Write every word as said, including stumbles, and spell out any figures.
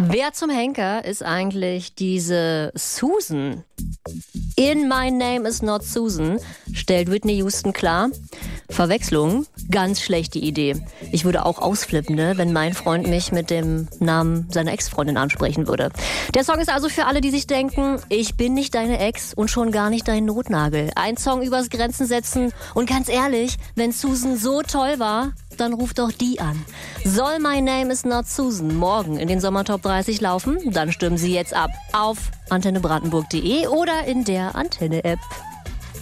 Wer zum Henker ist eigentlich diese Susan? In My Name is Not Susan stellt Whitney Houston klar. Verwechslung, ganz schlechte Idee. Ich würde auch ausflippen, ne, wenn mein Freund mich mit dem Namen seiner Ex-Freundin ansprechen würde. Der Song ist also für alle, die sich denken, ich bin nicht deine Ex und schon gar nicht dein Notnagel. Ein Song übers Grenzen setzen und ganz ehrlich, wenn Susan so toll war, dann ruft doch die an. Soll My Name is Not Susan morgen in den Sommertop dreißig laufen? Dann stimmen Sie jetzt ab auf antenne brandenburg punkt de oder in der Antenne-App.